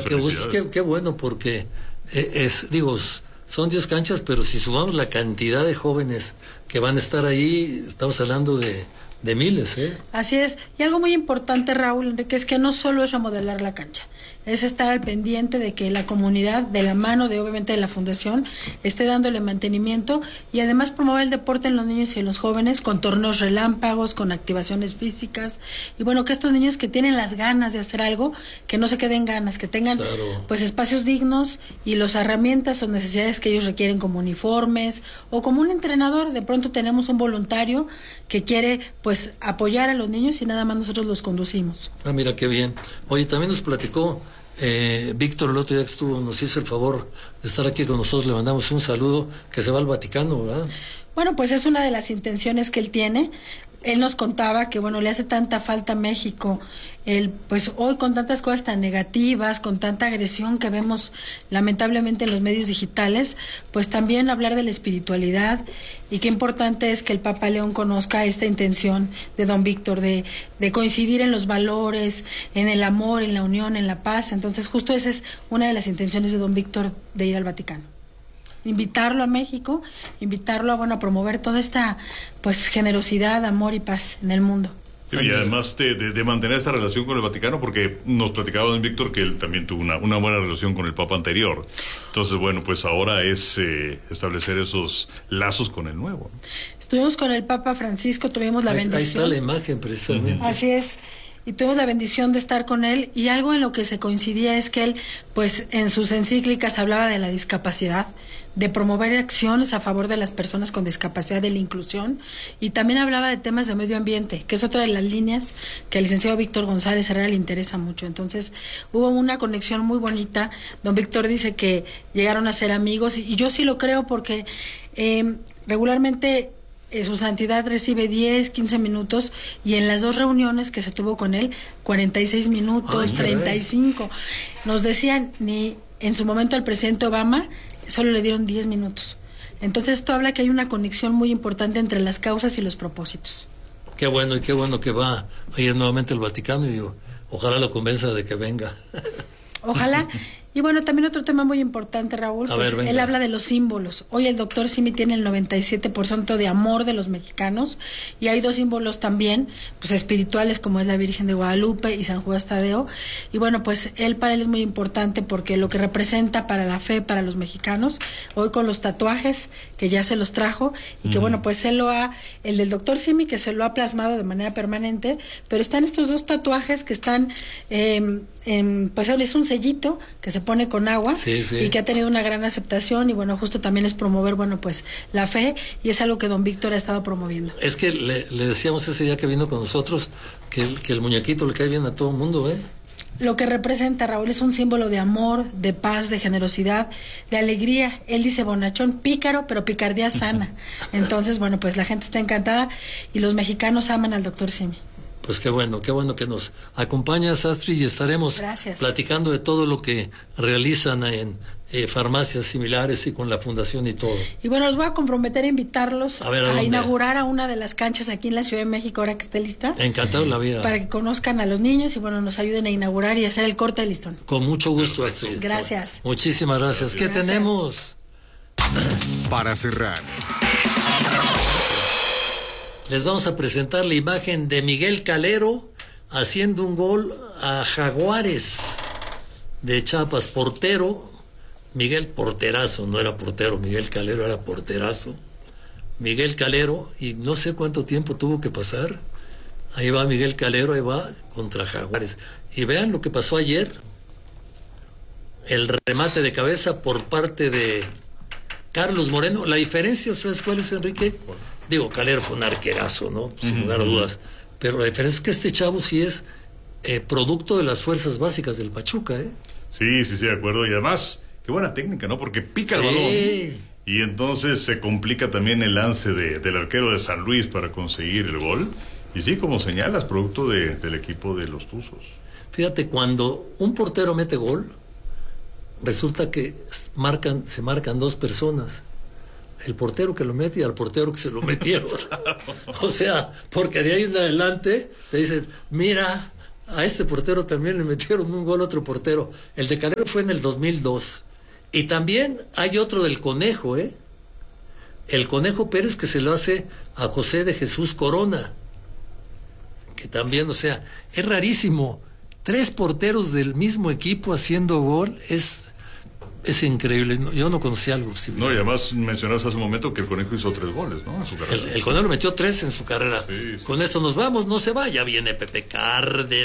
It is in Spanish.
qué gusto, qué bueno, porque son 10 canchas, pero si sumamos la cantidad de jóvenes que van a estar ahí, estamos hablando de miles, ¿eh? Así es. Y algo muy importante, Raúl, Enrique, es que no solo es remodelar la cancha, es estar al pendiente de que la comunidad, de la mano de obviamente de la fundación, esté dándole mantenimiento y además promover el deporte en los niños y en los jóvenes con torneos relámpagos, con activaciones físicas, y bueno, que estos niños que tienen las ganas de hacer algo, que no se queden ganas, que tengan pues espacios dignos y las herramientas o necesidades que ellos requieren, como uniformes o como un entrenador. De pronto tenemos un voluntario que quiere pues apoyar a los niños y nada más nosotros los conducimos. Ah, mira qué bien. Oye, también nos platicó Víctor el otro día que estuvo, nos hizo el favor de estar aquí con nosotros, le mandamos un saludo, que se va al Vaticano, ¿verdad? Bueno, pues es una de las intenciones que él tiene. Él nos contaba que, bueno, le hace tanta falta a México, pues hoy con tantas cosas tan negativas, con tanta agresión que vemos lamentablemente en los medios digitales, pues también hablar de la espiritualidad, y qué importante es que el Papa León conozca esta intención de don Víctor, de coincidir en los valores, en el amor, en la unión, en la paz. Entonces justo esa es una de las intenciones de don Víctor de ir al Vaticano. Invitarlo a México, invitarlo a promover toda esta pues generosidad, amor y paz en el mundo. Y además de mantener esta relación con el Vaticano, porque nos platicaba don Víctor que él también tuvo una buena relación con el Papa anterior. Entonces, bueno, pues ahora es establecer esos lazos con el nuevo. Estuvimos con el Papa Francisco, tuvimos la bendición. Ahí está la imagen, precisamente. Así es. Y tuvimos la bendición de estar con él, y algo en lo que se coincidía es que él, pues en sus encíclicas hablaba de la discapacidad, de promover acciones a favor de las personas con discapacidad, de la inclusión, y también hablaba de temas de medio ambiente, que es otra de las líneas que al licenciado Víctor González Herrera le interesa mucho. Entonces hubo una conexión muy bonita. Don Víctor dice que llegaron a ser amigos, y yo sí lo creo, porque regularmente su santidad recibe 10, 15 minutos, y en las 2 reuniones que se tuvo con él, 46 minutos, 35. Nos decían, ni en su momento al presidente Obama solo le dieron 10 minutos. Entonces esto habla que hay una conexión muy importante entre las causas y los propósitos. Qué bueno, y qué bueno que va a ir nuevamente al Vaticano, y ojalá lo convenza de que venga. Ojalá. Y bueno, también otro tema muy importante, Raúl, pues él habla de los símbolos. Hoy el doctor Simi tiene el 97% de amor de los mexicanos, y hay 2 símbolos también, pues espirituales, como es la Virgen de Guadalupe y San Judas Tadeo. Y bueno, pues para él es muy importante, porque lo que representa para la fe, para los mexicanos, hoy con los tatuajes, que ya se los trajo, y que bueno, pues el del doctor Simi, que se lo ha plasmado de manera permanente, pero están estos 2 tatuajes que están, pues es un sellito que se pone con agua, y que ha tenido una gran aceptación, y bueno, justo también es promover, bueno, pues la fe, y es algo que don Víctor ha estado promoviendo. Es que le decíamos ese día que vino con nosotros que el muñequito le cae bien a todo el mundo, ¿eh? Lo que representa, Raúl, es un símbolo de amor, de paz, de generosidad, de alegría. Él dice bonachón, pícaro, pero picardía sana. Entonces, bueno, pues la gente está encantada, y los mexicanos aman al doctor Simi. Pues qué bueno que nos acompañas, Astrid, y estaremos platicando de todo lo que realizan en farmacias similares y con la fundación y todo. Y bueno, los voy a comprometer a invitarlos a inaugurar a una de las canchas aquí en la Ciudad de México, ahora que esté lista. Encantado la vida. Para que conozcan a los niños y bueno, nos ayuden a inaugurar y hacer el corte de listón. Con mucho gusto, Astrid. Gracias. Muchísimas gracias. ¿Qué tenemos? Para cerrar, les vamos a presentar la imagen de Miguel Calero haciendo un gol a Jaguares de Chiapas, portero. Miguel porterazo, no era portero, Miguel Calero era porterazo. Miguel Calero, y no sé cuánto tiempo tuvo que pasar. Ahí va Miguel Calero, ahí va contra Jaguares. Y vean lo que pasó ayer. El remate de cabeza por parte de Carlos Moreno. La diferencia, ¿sabes cuál es, Enrique? Digo, Calero fue un arquerazo, ¿no? Sin lugar a dudas. Pero la diferencia es que este chavo sí es producto de las fuerzas básicas del Pachuca, ¿eh? Sí, de acuerdo. Y además, qué buena técnica, ¿no? Porque pica el balón. Y entonces se complica también el lance del arquero de San Luis para conseguir el gol. Y sí, como señalas, producto del equipo de los Tuzos. Fíjate, cuando un portero mete gol, resulta que se marcan 2 personas. El portero que lo mete y al portero que se lo metieron. O sea, porque de ahí en adelante te dicen, mira, a este portero también le metieron un gol otro portero. El de Calero fue en el 2002. Y también hay otro del Conejo, el Conejo Pérez, que se lo hace a José de Jesús Corona, que también, o sea, es rarísimo. 3 porteros del mismo equipo haciendo gol es increíble. Yo no conocía algo similar. No, y además mencionabas hace un momento que el Conejo hizo 3 goles, ¿no? En su carrera. El Conejo metió 3 en su carrera. Sí. Con esto nos vamos, no se va. Ya viene Pepe Cárdenas.